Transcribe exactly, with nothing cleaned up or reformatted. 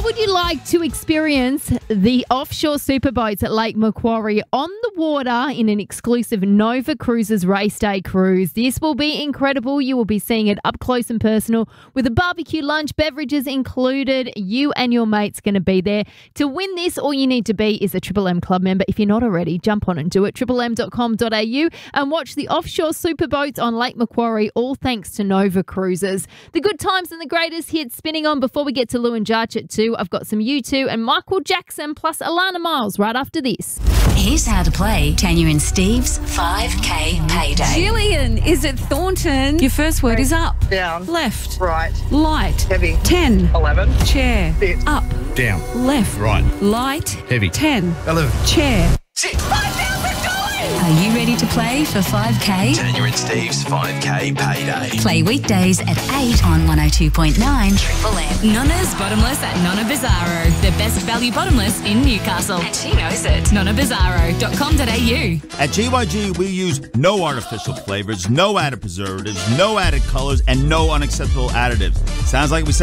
would you like to experience the offshore superboats at Lake Macquarie on the water in an exclusive Nova Cruises Race Day cruise? This will be incredible. You will be seeing it up close and personal with a barbecue lunch, beverages included. You and your mates going to be there. To win this, all you need to be is a Triple M Club member. If you're not already, jump on and do it. triple m dot com dot a u and watch the offshore superboats on Lake Macquarie, all thanks to Nova Cruises. The good times and the greatest hits spinning on before we get to Lou and Jarch at two. I've got some U two and Michael Jackson plus Alana Miles right after this. Here's how to play Tanya and Steve's five K Payday. Gillian is at Thornton. Your first word is up. Down. Left. Right. Light. Heavy. ten. eleven. Chair. Sit. Up. Down. Left. Right. Light. Heavy. ten. eleven. Chair. Sit. Are you ready to play for five K? Tanya and Steve's five K Payday. Play weekdays at eight on one oh two point nine Triple M. Nona's Bottomless at Nonna Bizarro, the best value bottomless in Newcastle. And she knows it. nonna bizarro dot com dot a u. At G Y G, we use no artificial flavors, no added preservatives, no added colors, and no unacceptable additives. Sounds like we said